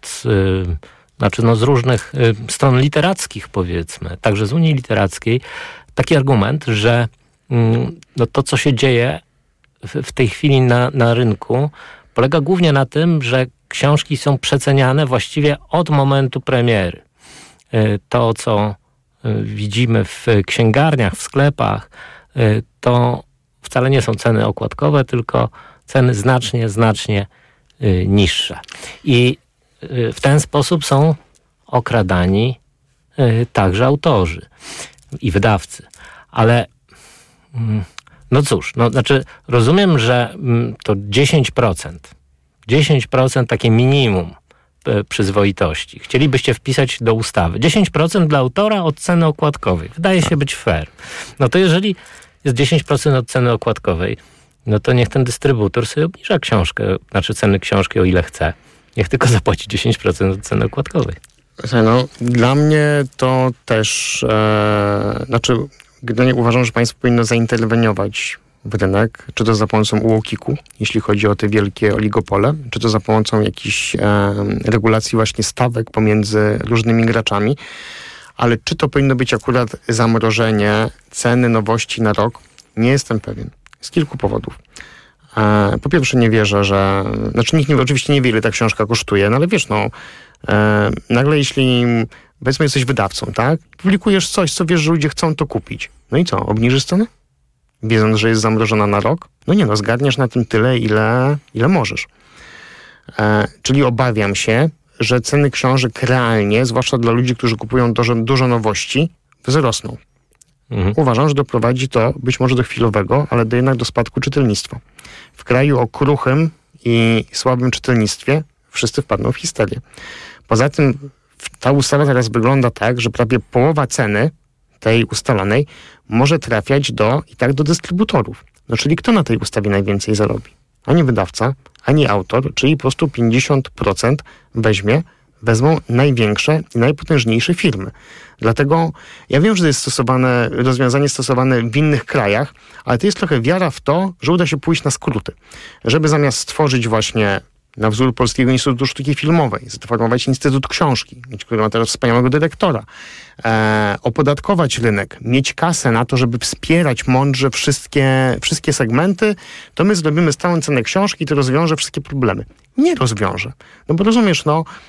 z różnych stron literackich, powiedzmy, także z Unii Literackiej, taki argument, że to, co się dzieje w tej chwili na rynku, polega głównie na tym, że książki są przeceniane właściwie od momentu premiery. To, co widzimy w księgarniach, w sklepach, to wcale nie są ceny okładkowe, tylko ceny znacznie niższe. I w ten sposób są okradani także autorzy i wydawcy. Ale rozumiem, że to 10% takie minimum przyzwoitości. Chcielibyście wpisać do ustawy 10% dla autora od ceny okładkowej. Wydaje się być fair. No to jeżeli jest 10% od ceny okładkowej, no to niech ten dystrybutor sobie obniża ceny książki o ile chce. Niech tylko zapłaci 10% od ceny okładkowej. Dla mnie to też generalnie uważam, że państwo powinno zainterweniować w rynek, czy to za pomocą UOKiK-u, jeśli chodzi o te wielkie oligopole, czy to za pomocą jakichś regulacji właśnie stawek pomiędzy różnymi graczami, ale czy to powinno być akurat zamrożenie ceny nowości na rok, nie jestem pewien. Z kilku powodów. Po pierwsze nie wierzę, że... nikt oczywiście nie wie, ile ta książka kosztuje, no ale wiesz, nagle jeśli powiedzmy jesteś wydawcą, tak? Publikujesz coś, co wiesz, że ludzie chcą to kupić. No i co? Obniżysz cenę? Wiedząc, że jest zamrożona na rok? No nie, zgarniasz na tym tyle, ile możesz. Czyli obawiam się, że ceny książek realnie, zwłaszcza dla ludzi, którzy kupują dużo nowości, wzrosną. Uważam, że doprowadzi to być może do chwilowego, ale jednak do spadku czytelnictwa. W kraju o kruchym i słabym czytelnictwie wszyscy wpadną w histerię. Poza tym ta ustawa teraz wygląda tak, że prawie połowa ceny tej ustalanej może trafiać do dystrybutorów. Czyli kto na tej ustawie najwięcej zarobi? Ani wydawca, ani autor, czyli po prostu 50% wezmą największe i najpotężniejsze firmy. Dlatego ja wiem, że to jest rozwiązanie stosowane w innych krajach, ale to jest trochę wiara w to, że uda się pójść na skróty. Żeby zamiast stworzyć właśnie na wzór Polskiego Instytutu Sztuki Filmowej, zreformować Instytut Książki, który ma teraz wspaniałego dyrektora, opodatkować rynek, mieć kasę na to, żeby wspierać mądrze wszystkie segmenty, to my zrobimy stałą cenę książki i to rozwiąże wszystkie problemy. Nie rozwiąże. Bo rozumiesz,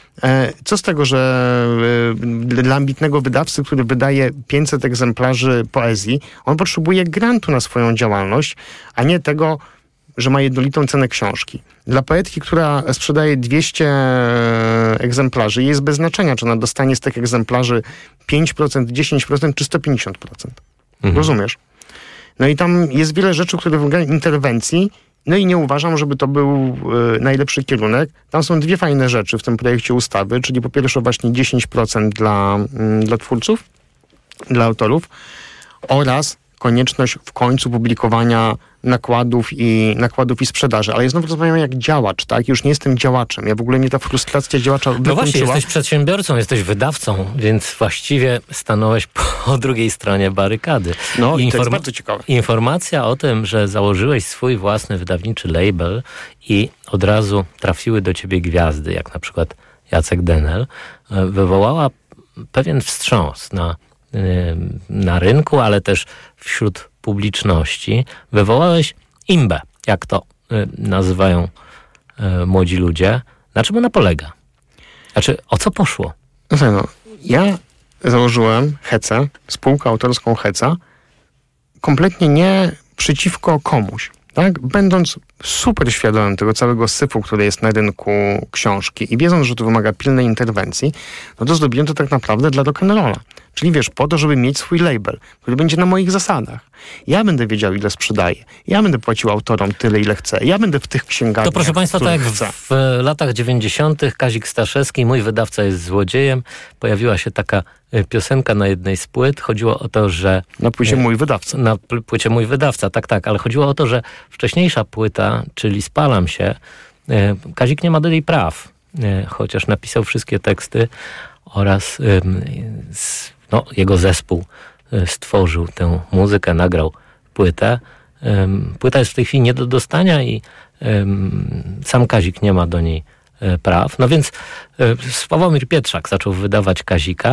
co z tego, że dla ambitnego wydawcy, który wydaje 500 egzemplarzy poezji, on potrzebuje grantu na swoją działalność, a nie tego, że ma jednolitą cenę książki. Dla poetki, która sprzedaje 200 egzemplarzy, jest bez znaczenia, czy ona dostanie z tych egzemplarzy 5%, 10% czy 150%. Rozumiesz? I tam jest wiele rzeczy, które wymagają interwencji, i nie uważam, żeby to był najlepszy kierunek. Tam są dwie fajne rzeczy w tym projekcie ustawy, czyli po pierwsze właśnie 10% dla twórców, dla autorów oraz konieczność w końcu publikowania nakładów i sprzedaży. Ale ja znowu rozmawiam jak działacz, tak? Już nie jestem działaczem. Ja w ogóle mnie ta frustracja działacza wykończyła. No właśnie, jesteś przedsiębiorcą, jesteś wydawcą, więc właściwie stanąłeś po drugiej stronie barykady. No i to jest bardzo ciekawe. Informacja o tym, że założyłeś swój własny wydawniczy label i od razu trafiły do ciebie gwiazdy, jak na przykład Jacek Denel, wywołała pewien wstrząs na rynku, ale też wśród publiczności. Wywołałeś imbę, jak to nazywają młodzi ludzie. Na czym ona polega? Znaczy, o co poszło? Ja założyłem Hecę, spółkę autorską Heca, kompletnie nie przeciwko komuś. Tak? Będąc super świadomym tego całego syfu, który jest na rynku książki i wiedząc, że to wymaga pilnej interwencji, no to zrobiłem to tak naprawdę dla rock'n'rolla. Czyli wiesz, po to, żeby mieć swój label, który będzie na moich zasadach. Ja będę wiedział, ile sprzedaję. Ja będę płacił autorom tyle, ile chcę. Ja będę w tych księgarniach, to proszę Państwa, tak jak w latach 90. Kazik Staszewski, mój wydawca jest złodziejem. Pojawiła się taka piosenka na jednej z płyt. Chodziło o to, że... Na płycie Mój Wydawca. Na płycie Mój Wydawca, tak. Ale chodziło o to, że wcześniejsza płyta, czyli Spalam się, Kazik nie ma do niej praw. Chociaż napisał wszystkie teksty oraz jego zespół stworzył tę muzykę, nagrał płytę. Płyta jest w tej chwili nie do dostania i sam Kazik nie ma do niej praw. No więc Sławomir Pietrzak zaczął wydawać Kazika.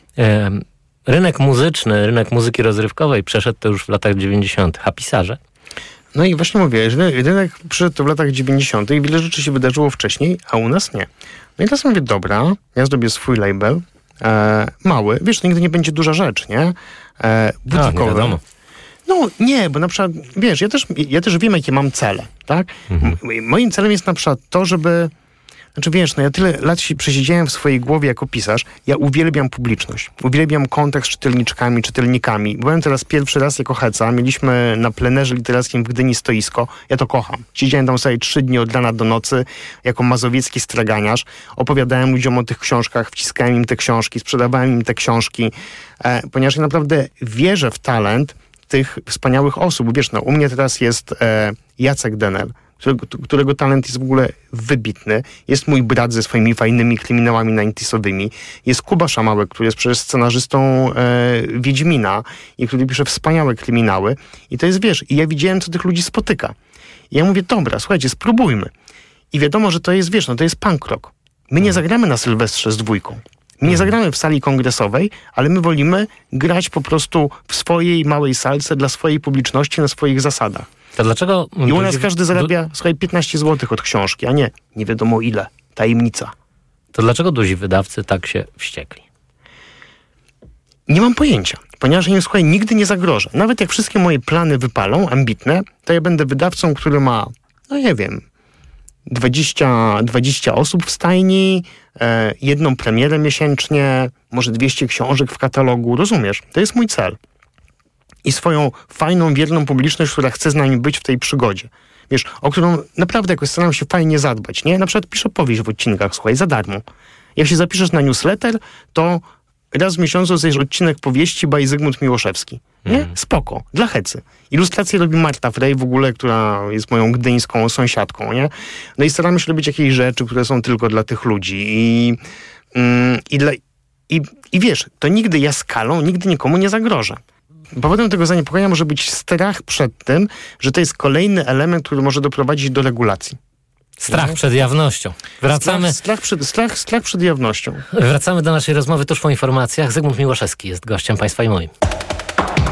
Rynek muzyczny, rynek muzyki rozrywkowej przeszedł to już w latach 90. A pisarze? No i właśnie mówię, że rynek przyszedł to w latach 90. i wiele rzeczy się wydarzyło wcześniej, a u nas nie. No i teraz mówię, dobra, ja zrobię swój label, mały, wiesz, to nigdy nie będzie duża rzecz, nie? Butikowy. Nie wiadomo. No nie, bo na przykład, wiesz, ja też wiem, jakie mam cele, tak? Moim celem jest na przykład to, żeby... Znaczy wiesz, ja tyle lat się przesiedziałem w swojej głowie jako pisarz. Ja uwielbiam publiczność. Uwielbiam kontakt z czytelniczkami, czytelnikami. Byłem teraz pierwszy raz jako Heca. Mieliśmy na plenerze literackim w Gdyni stoisko. Ja to kocham. Siedziałem tam sobie 3 dni od rana do nocy jako mazowiecki straganiarz. Opowiadałem ludziom o tych książkach, wciskałem im te książki, sprzedawałem im te książki. Ponieważ ja naprawdę wierzę w talent tych wspaniałych osób. Wiesz, u mnie teraz jest Jacek Denel, którego talent jest w ogóle wybitny. Jest mój brat ze swoimi fajnymi kryminałami 90sowymi. Jest Kuba Szamałek, który jest przecież scenarzystą Wiedźmina i który pisze wspaniałe kryminały. I to jest, wiesz, i ja widziałem, co tych ludzi spotyka. I ja mówię, dobra, słuchajcie, spróbujmy. I wiadomo, że to jest, wiesz, to jest punk rock. My nie zagramy na Sylwestrze z dwójką. My nie zagramy w sali kongresowej, ale my wolimy grać po prostu w swojej małej salce dla swojej publiczności na swoich zasadach. To dlaczego... I u nas każdy zarabia, słuchaj, 15 zł od książki, a nie wiadomo ile. Tajemnica. To dlaczego duzi wydawcy tak się wściekli? Nie mam pojęcia, ponieważ ja im, słuchaj, nigdy nie zagrożę. Nawet jak wszystkie moje plany wypalą, ambitne, to ja będę wydawcą, który ma, no nie wiem, 20 osób w stajni, jedną premierę miesięcznie, może 200 książek w katalogu, rozumiesz? To jest mój cel. I swoją fajną, wierną publiczność, która chce z nami być w tej przygodzie. Wiesz, o którą naprawdę jakoś staram się fajnie zadbać, nie? Na przykład piszę powieść w odcinkach, słuchaj, za darmo. Jak się zapiszesz na newsletter, to raz w miesiącu dostajesz odcinek powieści by Zygmunt Miłoszewski. Nie? Spoko, dla Hecy. Ilustrację robi Marta Frey w ogóle, która jest moją gdyńską sąsiadką, nie? No i staramy się robić jakieś rzeczy, które są tylko dla tych ludzi. I wiesz, to nigdy ja skalą, nigdy nikomu nie zagrożę. Powodem tego zaniepokojenia może być strach przed tym, że to jest kolejny element, który może doprowadzić do regulacji. Strach przed jawnością. Wracamy. Strach przed jawnością. Wracamy do naszej rozmowy tuż po informacjach. Zygmunt Miłoszewski jest gościem Państwa i moim.